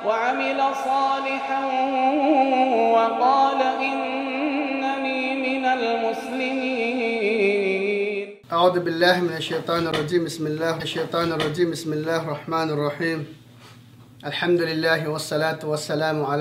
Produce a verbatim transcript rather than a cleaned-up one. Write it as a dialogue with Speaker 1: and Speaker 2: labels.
Speaker 1: وعمل صالحا وقال إنني من المسلمين.
Speaker 2: أعوذ بالله من الشيطان الرجيم. بسم الله الشيطان الرجيم بسم الله الرحمن الرحيم. الحمد لله والصلاة والسلام على